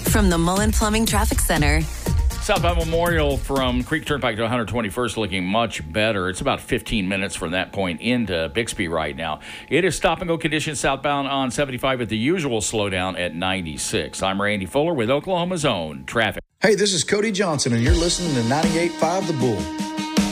From the Mullen Plumbing Traffic Center. Southbound Memorial from Creek Turnpike to 121st looking much better. It's about 15 minutes from that point into Bixby right now. It is stop-and-go conditions southbound on 75 with the usual slowdown at 96. I'm Randy Fuller with Oklahoma's own traffic. Hey, this is Cody Johnson, and you're listening to 98.5 The Bull.